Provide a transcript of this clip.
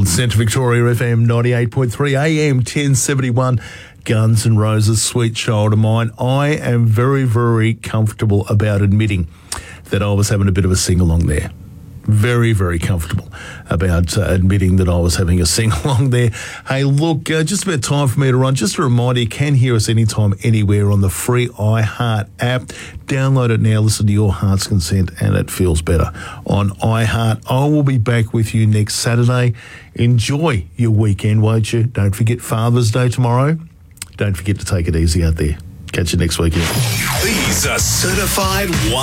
Centre Victoria FM 98.3 AM 1071. Guns N' Roses, Sweet Child of Mine. I am very, very comfortable about admitting that I was having a bit of a sing-along there. Very, very comfortable about admitting that I was having a sing-along there. Hey, look, just about time for me to run. Just a reminder, you can hear us anytime, anywhere on the free iHeart app. Download it now, listen to your heart's consent, and it feels better on iHeart. I will be back with you next Saturday. Enjoy your weekend, won't you? Don't forget Father's Day tomorrow. Don't forget to take it easy out there. Catch you next weekend. These are certified